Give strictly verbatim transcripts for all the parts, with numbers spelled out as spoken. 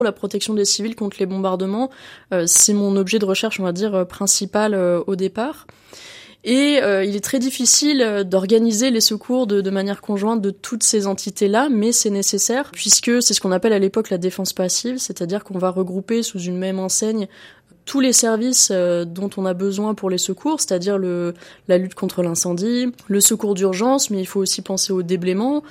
La protection des civils contre les bombardements, euh, c'est mon objet de recherche, on va dire, euh, principal euh, au départ. Et euh, il est très difficile euh, d'organiser les secours de, de manière conjointe de toutes ces entités-là, mais c'est nécessaire, puisque c'est ce qu'on appelle à l'époque la défense passive, c'est-à-dire qu'on va regrouper sous une même enseigne tous les services euh, dont on a besoin pour les secours, c'est-à-dire le, la lutte contre l'incendie, le secours d'urgence, mais il faut aussi penser au déblaiement.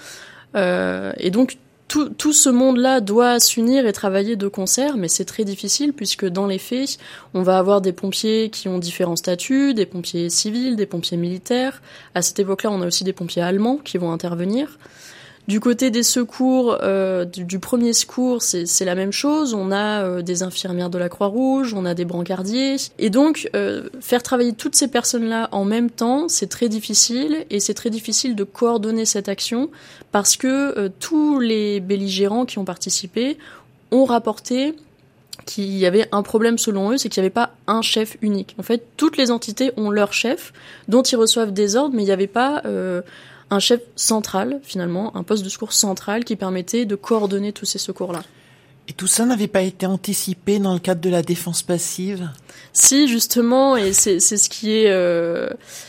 Euh, et donc, Tout, tout ce monde-là doit s'unir et travailler de concert, mais c'est très difficile puisque dans les faits, on va avoir des pompiers qui ont différents statuts, des pompiers civils, des pompiers militaires. À cette époque-là, on a aussi des pompiers allemands qui vont intervenir. Du côté des secours, euh, du, du premier secours, c'est, c'est la même chose. On a euh, des infirmières de la Croix-Rouge, on a des brancardiers. Et donc, euh, faire travailler toutes ces personnes-là en même temps, c'est très difficile. Et c'est très difficile de coordonner cette action parce que euh, tous les belligérants qui ont participé ont rapporté qu'il y avait un problème selon eux, c'est qu'il n'y avait pas un chef unique. En fait, toutes les entités ont leur chef dont ils reçoivent des ordres, mais il n'y avait pas... Euh, un chef central, finalement, un poste de secours central qui permettait de coordonner tous ces secours-là. Et tout ça n'avait pas été anticipé dans le cadre de la défense passive ? Si, justement, et c'est, c'est ce qui est... Euh,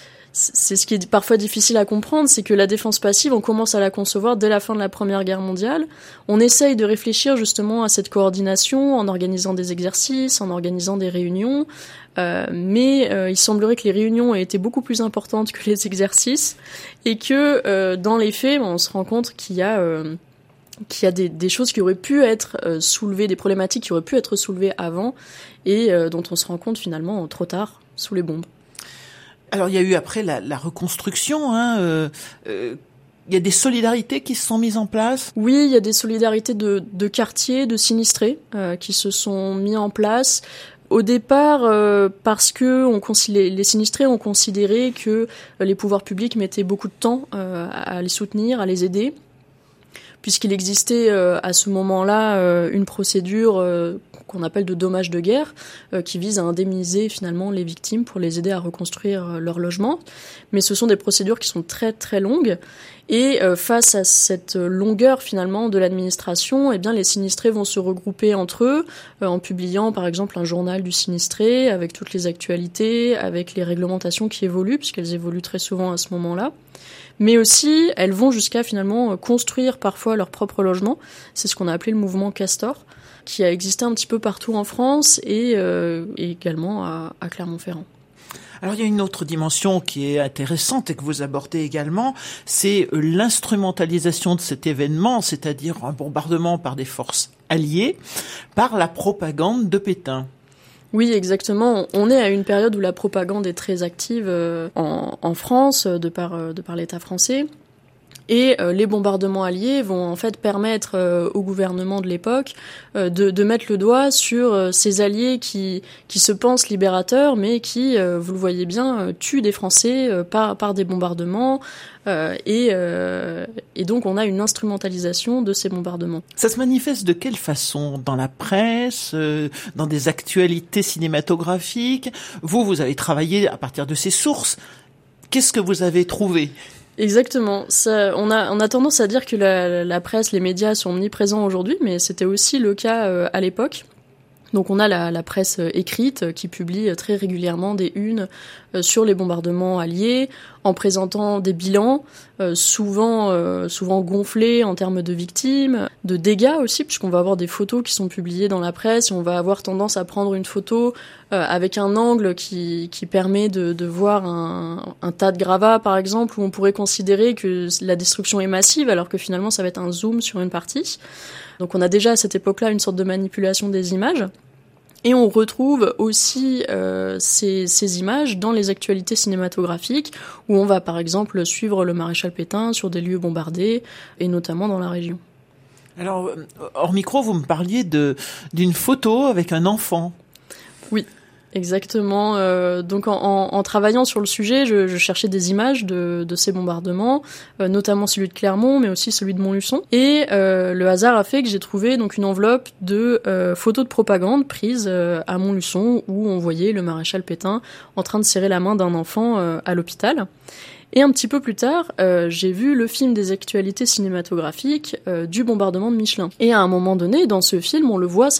c'est ce qui est parfois difficile à comprendre, c'est que la défense passive, on commence à la concevoir dès la fin de la Première Guerre mondiale. On essaye de réfléchir justement à cette coordination en organisant des exercices, en organisant des réunions, euh, mais euh, il semblerait que les réunions aient été beaucoup plus importantes que les exercices et que euh, dans les faits, on se rend compte qu'il y a... Euh, qu'il y a des, des choses qui auraient pu être euh, soulevées, des problématiques qui auraient pu être soulevées avant et euh, dont on se rend compte finalement trop tard, sous les bombes. Alors il y a eu après la, la reconstruction, hein, euh, euh, il y a des solidarités qui se sont mises en place. Oui, il y a des solidarités de, de quartiers, de sinistrés euh, qui se sont mis en place. Au départ, euh, parce que on les, les sinistrés ont considéré que euh, les pouvoirs publics mettaient beaucoup de temps euh, à les soutenir, à les aider, puisqu'il existait euh, à ce moment-là euh, une procédure euh, qu'on appelle de dommages de guerre, euh, qui vise à indemniser finalement les victimes pour les aider à reconstruire euh, leur logement. Mais ce sont des procédures qui sont très très longues, et euh, face à cette longueur finalement de l'administration, eh bien les sinistrés vont se regrouper entre eux euh, en publiant par exemple un journal du sinistré avec toutes les actualités, avec les réglementations qui évoluent, puisqu'elles évoluent très souvent à ce moment-là. Mais aussi, elles vont jusqu'à finalement construire parfois leur propre logement. C'est ce qu'on a appelé le mouvement Castor, qui a existé un petit peu partout en France et, euh, et également à, à Clermont-Ferrand. Alors il y a une autre dimension qui est intéressante et que vous abordez également, c'est l'instrumentalisation de cet événement, c'est-à-dire un bombardement par des forces alliées, par la propagande de Pétain. Oui, exactement. On est à une période où la propagande est très active euh, en, en France, de par, euh, de par l'État français. Et euh, les bombardements alliés vont en fait permettre euh, au gouvernement de l'époque euh, de, de mettre le doigt sur euh, ces alliés qui, qui se pensent libérateurs, mais qui, euh, vous le voyez bien, euh, tuent des Français euh, par, par des bombardements. Euh, et, euh, et donc on a une instrumentalisation de ces bombardements. Ça se manifeste de quelle façon ? Dans la presse, euh, dans des actualités cinématographiques ? Vous, vous avez travaillé à partir de ces sources. Qu'est-ce que vous avez trouvé ? Exactement. Ça, on a on a tendance à dire que la, la presse, les médias sont omniprésents aujourd'hui, mais c'était aussi le cas euh, à l'époque. Donc on a la, la presse écrite qui publie très régulièrement des unes euh, sur les bombardements alliés, en présentant des bilans, euh, souvent euh, souvent gonflés en termes de victimes, de dégâts aussi, puisqu'on va avoir des photos qui sont publiées dans la presse, et on va avoir tendance à prendre une photo euh, avec un angle qui, qui permet de, de voir un, un tas de gravats, par exemple, où on pourrait considérer que la destruction est massive, alors que finalement ça va être un zoom sur une partie. Donc on a déjà à cette époque-là une sorte de manipulation des images. Et on retrouve aussi euh, ces, ces images dans les actualités cinématographiques, où on va par exemple suivre le maréchal Pétain sur des lieux bombardés, et notamment dans la région. Alors, hors micro, vous me parliez de d'une photo avec un enfant. Oui. Exactement. Euh, donc en, en, en travaillant sur le sujet, je, je cherchais des images de, de ces bombardements, euh, notamment celui de Clermont, mais aussi celui de Montluçon. Et euh, le hasard a fait que j'ai trouvé donc une enveloppe de euh, photos de propagande prises euh, à Montluçon, où on voyait le maréchal Pétain en train de serrer la main d'un enfant euh, à l'hôpital. Et un petit peu plus tard, euh, j'ai vu le film des actualités cinématographiques euh, du bombardement de Michelin. Et à un moment donné, dans ce film, on le voit